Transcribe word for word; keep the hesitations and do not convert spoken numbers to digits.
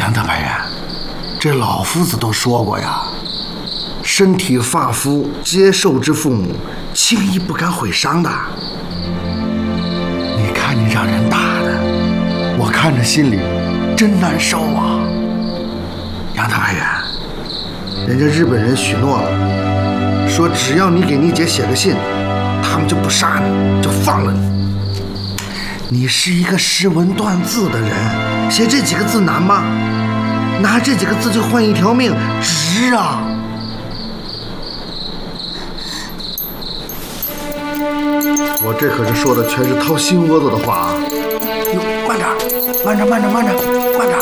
杨大白员，这老夫子都说过呀，身体发肤皆受之父母，轻易不敢毁伤的。你看你让人打的，我看着心里真难受啊。杨大白员，人家日本人许诺了，说只要你给你姐写个信，他们就不杀你，就放了你。你是一个识文断字的人，写这几个字难吗？拿这几个字就换一条命，值啊！我这可是说的全是掏心窝子的话啊！哟，慢点，慢着，慢着，慢着，慢点。